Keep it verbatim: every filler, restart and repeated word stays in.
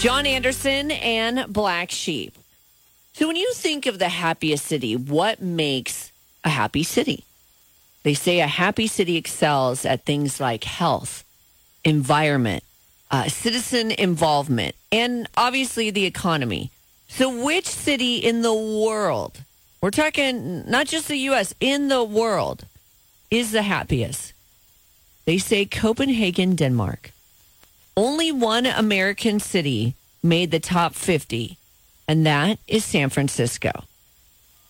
John Anderson and Black Sheep. So when you think of the happiest city, what makes a happy city? They say a happy city excels at things like health, environment, uh, citizen involvement, and obviously the economy. So which city in the world, we're talking not just the U S, in the world, is the happiest? They say Copenhagen, Denmark. Only one American city made the top fifty, and that is San Francisco.